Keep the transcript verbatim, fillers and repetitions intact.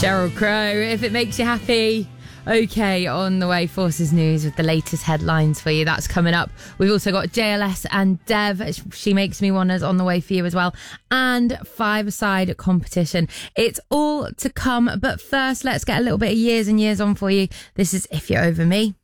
Sheryl Crow, If It Makes You Happy. Okay, on the way, Forces News with the latest headlines for you. That's coming up. We've also got J L S and Dev, She Makes Me Wanna's on the way for you as well. And five-a-side competition. It's all to come. But first, let's get a little bit of years and years on for you. This is If You're Over Me.